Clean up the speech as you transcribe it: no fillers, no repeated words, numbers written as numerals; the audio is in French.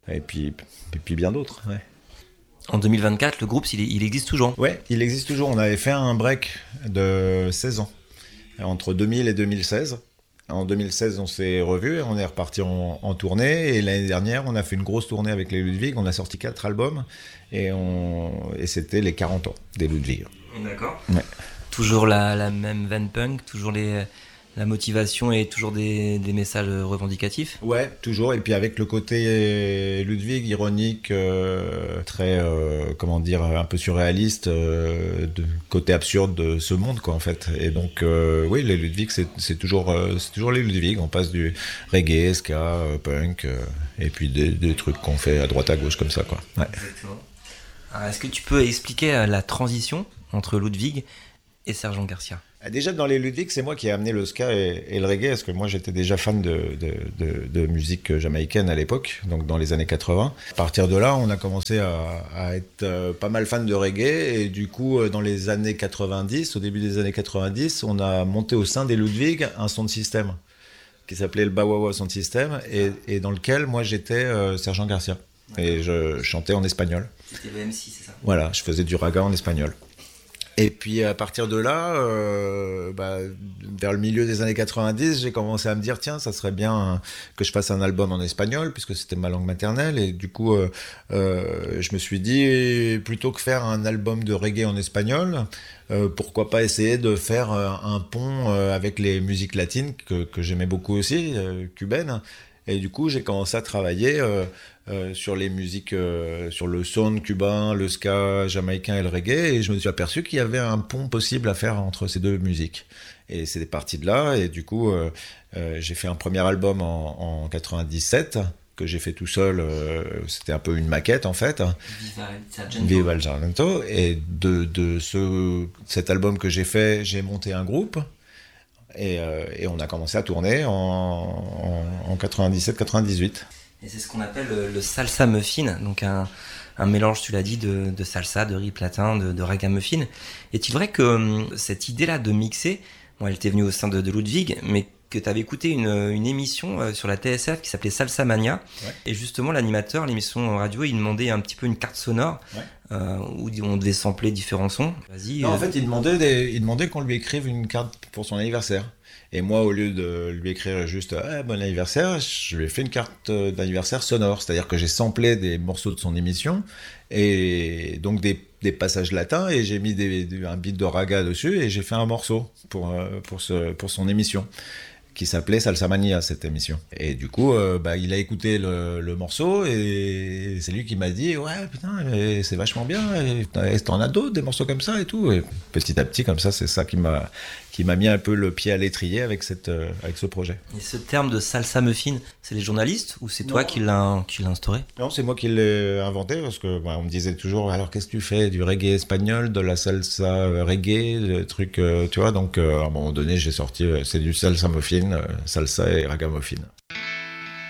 et puis bien d'autres. Ouais. En 2024, le groupe, il existe toujours. Ouais, il existe toujours. On avait fait un break de 16 ans, entre 2000 et 2016. En 2016, on s'est revus, on est reparti en tournée, et l'année dernière, on a fait une grosse tournée avec les Ludwig, on a sorti 4 albums, et c'était les 40 ans des Ludwig. D'accord. Ouais. Toujours la même veine punk, toujours la motivation et toujours des messages revendicatifs. Ouais, toujours. Et puis avec le côté Ludwig, ironique, très, comment dire, un peu surréaliste, côté absurde de ce monde, quoi, en fait. Et donc, oui, les Ludwig, c'est toujours les Ludwig. On passe du reggae, ska, punk, et puis des trucs qu'on fait à droite à gauche comme ça, quoi. Ouais. Exactement. Alors, est-ce que tu peux expliquer la transition entre Ludwig et Sergent Garcia? Déjà dans les Ludwig, c'est moi qui ai amené le ska et le reggae, parce que moi j'étais déjà fan de musique jamaïcaine à l'époque, donc dans les années 80. À partir de là, on a commencé à être pas mal fan de reggae, et du coup dans les années 90, au début des années 90, on a monté au sein des Ludwig un son de système qui s'appelait le Bawawa Sound System, et dans lequel moi j'étais Sergent Garcia, et je chantais en espagnol. C'était le MC, c'est ça? Voilà, je faisais du raga en espagnol. Et puis à partir de là, vers le milieu des années 90, j'ai commencé à me dire, tiens, ça serait bien que je fasse un album en espagnol, puisque c'était ma langue maternelle. Et du coup, je me suis dit, plutôt que faire un album de reggae en espagnol, pourquoi pas essayer de faire un pont avec les musiques latines, que j'aimais beaucoup aussi, cubaines. Et du coup, j'ai commencé à travailler sur les musiques, sur le sound cubain, le ska jamaïcain et le reggae, et je me suis aperçu qu'il y avait un pont possible à faire entre ces deux musiques. Et c'est parti de là, et du coup, j'ai fait un premier album en 97, que j'ai fait tout seul, c'était un peu une maquette en fait. Viva el Sargento. Et de cet album que j'ai fait, j'ai monté un groupe. Et on a commencé à tourner en 97-98. Et c'est ce qu'on appelle le salsa muffin, donc un mélange, tu l'as dit, de salsa, de riz platin, de ragamuffin. Est-il vrai que cette idée-là de mixer, elle était venue au sein de Ludwig, mais que tu avais écouté une émission sur la TSF qui s'appelait Salsa Mania, ouais. Et justement l'animateur, l'émission radio, il demandait un petit peu une carte sonore, ouais. Où on devait sampler différents sons. Vas-y. Non, en fait, il demandait qu'on lui écrive une carte pour son anniversaire. Et moi, au lieu de lui écrire juste bon anniversaire, je lui ai fait une carte d'anniversaire sonore. C'est-à-dire que j'ai samplé des morceaux de son émission, et donc des passages latins, et j'ai mis un beat de raga dessus, et j'ai fait un morceau pour son émission, qui s'appelait Salsa Mania, cette émission. Et du coup, il a écouté le morceau, et c'est lui qui m'a dit « Ouais, putain, c'est vachement bien, et t'en as d'autres, des morceaux comme ça et tout ». Et petit à petit, comme ça, c'est ça qui m'a mis un peu le pied à l'étrier avec ce projet. Et ce terme de salsa muffin, c'est les journalistes, ou c'est toi qui l'as instauré? Non, c'est moi qui l'ai inventé, parce que on me disait toujours « Alors, qu'est-ce que tu fais? Du reggae espagnol, de la salsa reggae, des trucs, tu vois ?» Donc, à un moment donné, j'ai sorti « C'est du salsa muffin, salsa et ragamuffin ».